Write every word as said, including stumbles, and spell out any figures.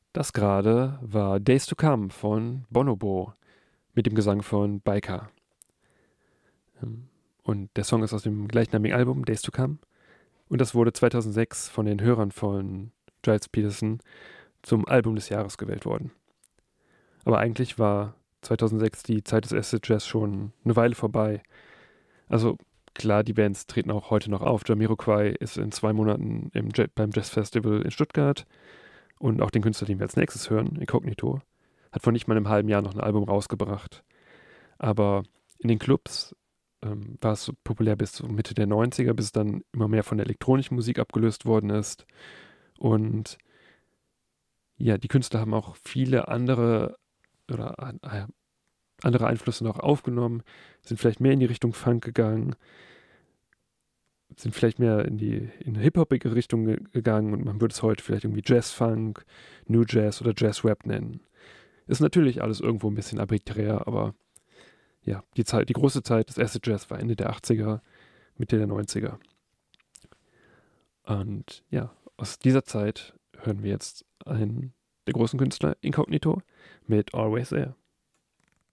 Das gerade war Days to Come von Bonobo mit dem Gesang von Baika. Ähm, Und der Song ist aus dem gleichnamigen Album Days to Come. Und das wurde zweitausendsechs von den Hörern von Giles Peterson zum Album des Jahres gewählt worden. Aber eigentlich war zweitausendsechs die Zeit des Acid Jazz schon eine Weile vorbei. Also klar, die Bands treten auch heute noch auf. Jamiroquai ist in zwei Monaten im Jet, beim Jazz Festival in Stuttgart. Und auch den Künstler, den wir als nächstes hören, Incognito, hat vor nicht mal einem halben Jahr noch ein Album rausgebracht. Aber in den Clubs ähm, war es so populär bis so Mitte der neunziger, bis es dann immer mehr von der elektronischen Musik abgelöst worden ist. Und ja, die Künstler haben auch viele andere oder äh, andere Einflüsse noch aufgenommen, sind vielleicht mehr in die Richtung Funk gegangen, sind vielleicht mehr in die in eine hip-hopige Richtung ge gegangen und man würde es heute vielleicht irgendwie Jazz-Funk, New Jazz oder Jazz-Rap nennen. Ist natürlich alles irgendwo ein bisschen arbiträr, aber ja, die Zeit, die große Zeit des Acid Jazz war Ende der achtziger, Mitte der neunziger. Und ja, aus dieser Zeit hören wir jetzt einen der großen Künstler Incognito mit Always There.